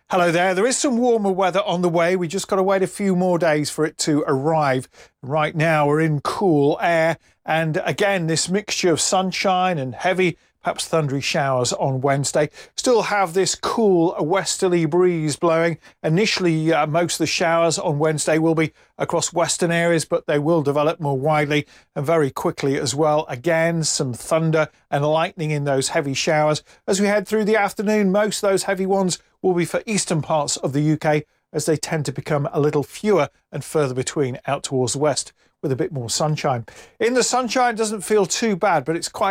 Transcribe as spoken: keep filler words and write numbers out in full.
Hello there. There is some warmer weather on the way. We just got to wait a few more days for it to arrive. Right now we're in cool air, and again this mixture of sunshine and heavy, perhaps thundery showers on Wednesday. Still have this cool westerly breeze blowing. Initially uh, most of the showers on Wednesday will be across western areas, but they will develop more widely and very quickly as well. Again, some thunder and lightning in those heavy showers. As we head through the afternoon, most of those heavy ones will be for eastern parts of the U K, as they tend to become a little fewer and further between out towards the west with a bit more sunshine. In the sunshine, it doesn't feel too bad, but it's quite